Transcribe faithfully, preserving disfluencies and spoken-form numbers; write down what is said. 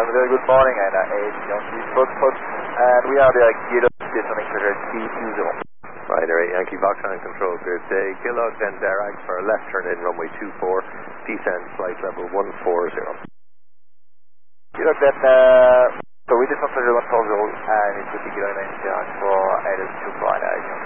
a very good morning, and uh, eight Yankee Foxtrot, and we are the Kilo stationing for T two zero. Right, alright, Yankee Foxtrot control clear today. Kilo then Derac for left turn in runway two four, descend flight level one four zero. Kilo then, uh, so we descend for one four zero, and it will be Kilo nine Derac for L two four.